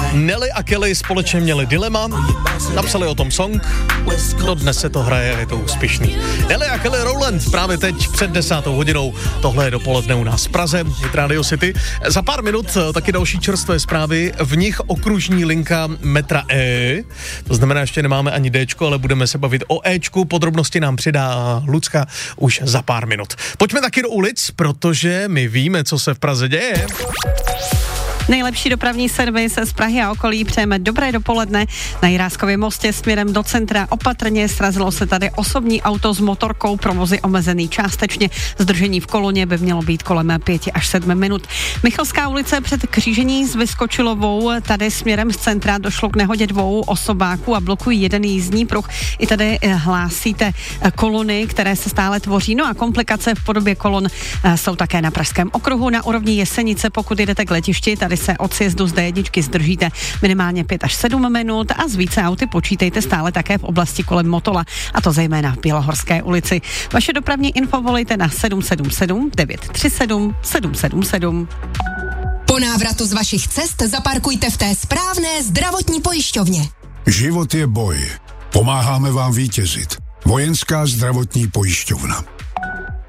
Nelly a Kelly společně měli dilema, napsali o tom song, dodnes se to hraje, je to úspěšný. Nelly a Kelly Rowland právě teď před 10. hodinou, tohle je dopoledne u nás v Praze, Hit Radio City. Za pár minut taky další čerstvé zprávy, v nich okružní linka metra E, to znamená, ještě nemáme ani Dčko, ale budeme se bavit o Ečku, podrobnosti nám přidá Lucka už za pár minut. Pojďme taky do ulic, protože my víme, co se v Praze děje. Nejlepší dopravní servis z Prahy a okolí přejeme dobré dopoledne. Na Jiráskově mostě směrem do centra opatrně srazilo se tady osobní auto s motorkou, provozy omezený částečně. Zdržení v koloně by mělo být kolem 5 až 7 minut. Michalská ulice před křížení s Vyskočilovou, tady směrem z centra došlo k nehodě 2 osobáků a blokují jeden jízdní pruh. I tady hlásíte kolony, které se stále tvoří. No a komplikace v podobě kolon jsou také na Pražském okruhu. Na úrovni Jesenice, pokud jdete k letišti, tady se od sjezdu z D1 zdržíte minimálně 5 až 7 minut a z více auty počítejte stále také v oblasti kolem Motola, a to zejména v Bělohorské ulici. Vaše dopravní info volejte na 777 937 777. Po návratu z vašich cest zaparkujte v té správné zdravotní pojišťovně. Život je boj. Pomáháme vám vítězit. Vojenská zdravotní pojišťovna.